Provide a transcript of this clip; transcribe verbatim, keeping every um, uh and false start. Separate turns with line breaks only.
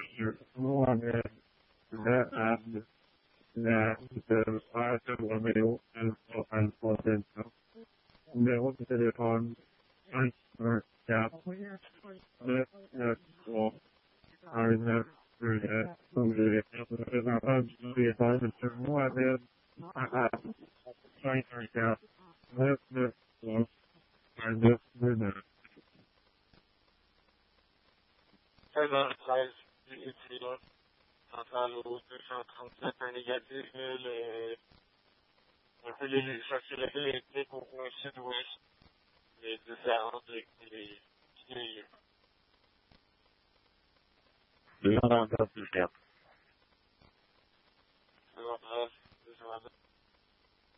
je vois la la de Arthur Romeo Alpha Alpha Delta. Numéro de téléphone cinq un quatre neuf neuf trois un neuf deux neuf. Donc, je vais faire le représentant du propriétaire, M. Mohamed Arab, cinq un quatre neuf neuf trois un neuf deux neuf.
seize heures treize, ici, là, centrale au deux cent trente-sept, un négatif, le, un peu les sociétés électriques au coin sud-ouest, les différentes, les, les, les,
deux cent trente-quatre plus quatre.
seize heures treize, deux cent trente-sept.